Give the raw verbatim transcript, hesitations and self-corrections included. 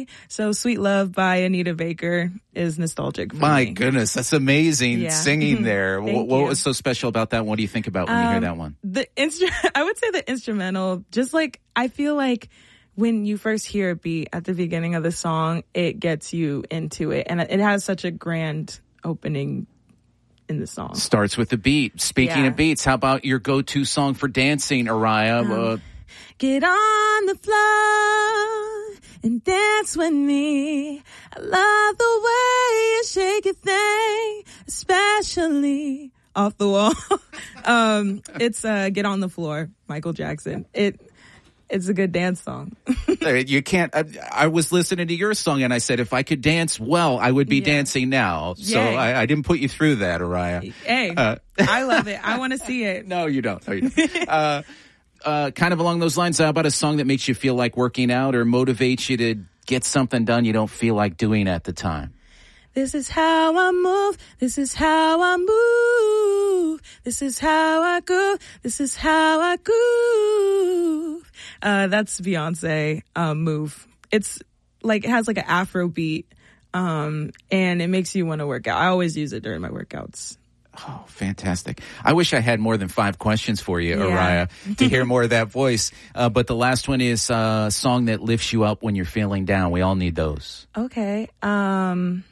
me. So Sweet Love by Anita Baker is nostalgic for My me. goodness, that's amazing Yeah. singing there. Thank what, what you. was so special about that? What do you think about when you hear Um, that one? The instru- I would say the instrumental, just like, I feel like when you first hear a beat at the beginning of the song, it gets you into it. And it has such a grand opening in the song. Starts with the beat. Speaking Yeah. of beats, how about your go-to song for dancing, Araya? Um, uh, Get on the floor and dance with me. I love the way you shake your thing, especially off the wall. um, it's uh, Get on the Floor, Michael Jackson. It It's a good dance song. you can't. I, I was listening to your song, and I said, if I could dance well, I would be Yeah. dancing now. So Yay. I, I didn't put you through that, Araya. Hey, Uh, I love it. I want to see it. No, you don't. No, you don't. uh, uh, kind of along those lines, how about a song that makes you feel like working out or motivates you to get something done you don't feel like doing at the time? This is how I move. This is how I move. This is how I groove. This is how I groove. Uh, that's Beyonce, um, Move. It's like, it has like an Afro beat, um, and it makes you want to work out. I always use it during my workouts. Oh, fantastic. I wish I had more than five questions for you, Yeah. Araya, to hear more of that voice. Uh, but the last one is uh, a song that lifts you up when you're feeling down. We all need those. Okay. Um,